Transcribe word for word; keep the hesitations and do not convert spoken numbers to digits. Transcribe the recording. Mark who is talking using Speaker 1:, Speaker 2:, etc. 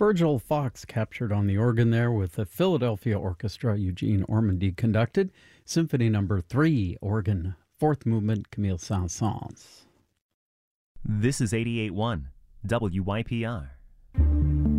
Speaker 1: Virgil Fox captured on the organ there with the Philadelphia Orchestra. Eugene Ormandy conducted. Symphony number three, organ, fourth movement, Camille Saint-Saëns.
Speaker 2: This is eighty-eight point one W Y P R.